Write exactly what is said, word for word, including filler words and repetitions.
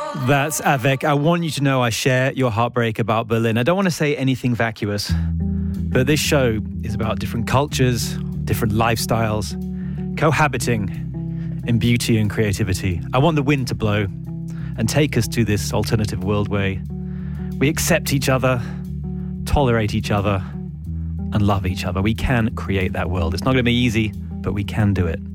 That's Avec. I want you to know I share your heartbreak about Berlin. I don't want to say anything vacuous, but this show is about different cultures, different lifestyles, cohabiting in beauty and creativity. I want the wind to blow and take us to this alternative world where we accept each other, tolerate each other, and love each other. We can create that world. It's not going to be easy, but we can do it.